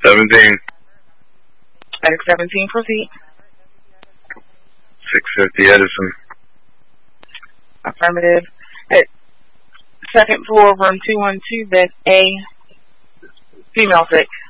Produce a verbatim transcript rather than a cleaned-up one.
seventeen. Attic seventeen, proceed. six fifty Edison. Affirmative. At second floor, room two one two, bed A, female six.